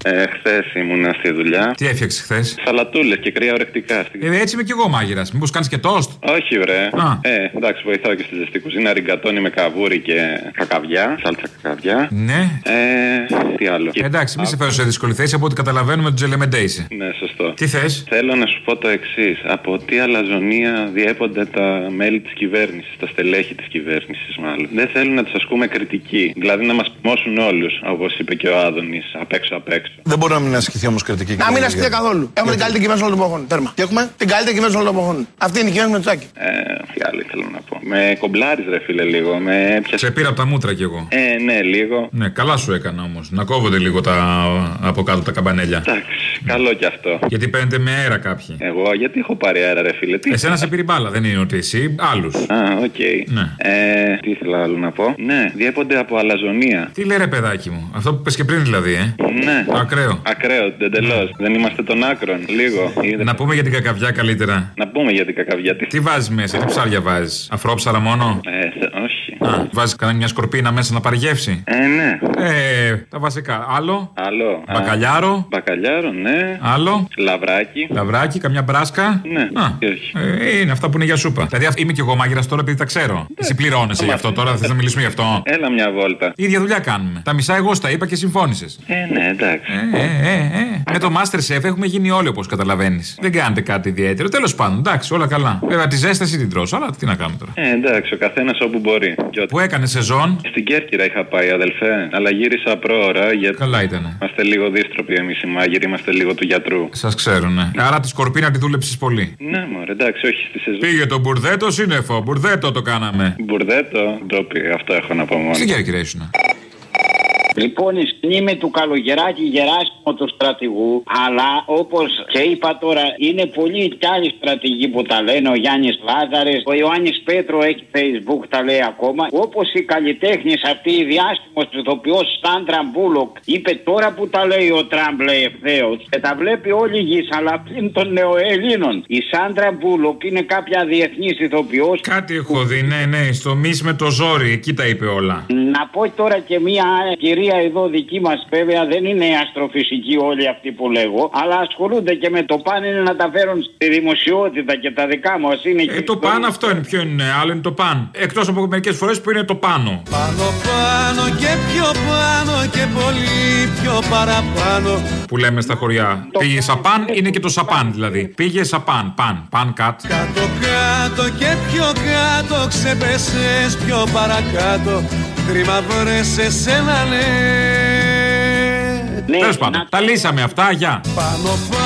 Χθες ήμουνα στη δουλειά. Τι έφτιαξε χθες? Σαλατούλες και κρύα ορεκτικά. Έτσι είμαι κι εγώ μάγειρας. Μήπως κάνεις και τόστ? Όχι, βρε. Εντάξει, βοηθάω και στη ζεστή κουζίνα. Ριγκατόνι με καβούρι και κακαβιά. Σάλτσα κακαβιά. Ναι. Τι άλλο? Εντάξει, μη σε φέρω σε δύσκολη θέση. Από ό,τι καταλαβαίνουμε, του Τζελεμεντέ είσαι. Ναι, σωστό. Τι θες? Θέλω να σου πω το εξής. Από τι αλαζονία διέπονται τα μέλη της κυβέρνησης, τα στελέχη της κυβέρνησης, μάλλον. Δεν θέλουν να τους ασκούμε κριτική. Δηλαδή να μας μόσουν όλους, όπως είπε και ο Άδωνης, απ' έξω απ' έξω. Δεν μπορεί να μην ασκηθεί όμως κριτική. Να μην ασκηθεί καθόλου. Έχουμε την καλύτερη κυβέρνηση όλων των εποχών. Τέρμα. Και έχουμε την καλύτερη κυβέρνηση όλων των εποχών. Αυτή είναι η κυβέρνηση Μητσοτάκη. Τι άλλο ήθελα να πω. Με κομπλάρεις, ρε φίλε, λίγο. Σε πήρα από τα μούτρα κι εγώ. Ναι, λίγο. Ναι, καλά σου έκανα όμως. Να κόβονται λίγο από κάτω τα καμπανέλια. Εντάξει, καλό κι αυτό. Γιατί παίρνετε με αέρα κάποιοι. Εγώ, γιατί έχω πάρει αέρα, ρε φίλε. Εσένα σε πήρε μπάλα, δεν είναι ότι εσύ, άλλους. Οκ. Ναι. Τι ήθελα άλλο να πω. Ναι, διέπονται από αλαζονία. Τι λέει ρε παιδάκι μου, αυτό που πες και πριν δηλαδή, Ναι. Ακραίο. Ακραίο, εντελώς. Δεν είμαστε των άκρων. Λίγο. Να πούμε για την κακαβιά καλύτερα. Να πούμε για την κακαβιά. Τι βάζεις μέσα, τι ψάρια βάζεις? Αφρόψαρα μόνο? Όχι. Βάζεις κανένα μια σκορπίνα μέσα να πάρει γεύση? Ναι. Τα βασικά. Άλλο. Μπακαλιάρο. Μπακαλιάρο, Ναι. Άλλο. Λαβράκι, καμιά μπράσκα. Ναι. Είναι αυτά που είναι για σούπα. Δηλαδή είμαι κι εγώ μάγειρας τώρα επειδή τα ξέρω. Εσύ πληρώνεσαι γι' αυτό τώρα, δεν θες να μιλήσουμε γι' αυτό? Έλα μια βόλτα. Η ίδια δουλειά κάνουμε. Τα μισά εγώ στα είπα και συμφώνησες. Ναι, εντάξει. Με το Masterchef έχουμε γίνει όλοι όπως καταλαβαίνεις. Δεν κάνετε κάτι ιδιαίτερο. Τέλος πάντων, εντάξει, όλα καλά. Βέβαια τη ζέσταση την τρως, αλλά τι να κάνουμε τώρα. Εντάξει, ο καθένας όπου μπορεί. Που έκανε σεζόν? Στην Κέρκυρα είχα πάει, αδελφέ. Αλλά γύρισα πρόωρα γιατί. Καλά ήτανε. Είμαστε λίγο δύστροποι εμείς οι μάγειροι, είμαστε λίγο του γιατρού. Σας ξέρουνε. Άρα τη σκορπίνα τη δούλεψες πολύ. Ναι, μωρέ, εντάξει, όχι στη σεζόν. Πήγε το μπουρδέτο σύννεφο. Μπουρδέτο το κάναμε. Μπουρδέτο, ντόπι, αυτό έχω να πω μόνο. Στην Κέρκυρα ήσουνα. Λοιπόν, η σκηνή με του Καλογεράκη Γεράσιμο του στρατηγού, αλλά όπως και είπα τώρα, είναι πολλοί κι άλλοι στρατηγοί που τα λένε. Ο Γιάννης Λάζαρης, ο Ιωάννης Πέτρο έχει Facebook, τα λέει ακόμα. Όπως η καλλιτέχνης αυτή, η διάσημος ηθοποιός Σάντρα Μπούλοκ, είπε τώρα που τα λέει ο Τραμπ, λέει ευθέως. Και τα βλέπει όλη η γης, αλλά πλην των νεοελλήνων. Η Σάντρα Μπούλοκ είναι κάποια διεθνής ηθοποιός. Κάτι έχω δει, ναι, στο μυς με το ζόρι, εκεί τα είπε όλα. Να πω τώρα και μία κυρία εδώ δική μας, βέβαια δεν είναι αστροφυσικοί όλοι αυτοί που λέγω, αλλά ασχολούνται και με το παν, είναι να τα φέρουν στη δημοσιότητα και τα δικά μας είναι και. Το παν αυτό είναι, ποιο είναι, άλλο είναι το παν. Εκτός από μερικές φορές που είναι το πάνω. Πάνω και πιο πάνω και πολύ πιο παραπάνω. Που λέμε στα χωριά. Πήγε σαπάν, είναι και το σαπάν δηλαδή. Πήγε σαπάν, παν κατ. Κάτω κάτω και πιο κάτω, ξεπέσες πιο παρακάτω. Κρίμα βρες εσένα, ναι. Τέλος πάντων, τα λύσαμε αυτά, γεια.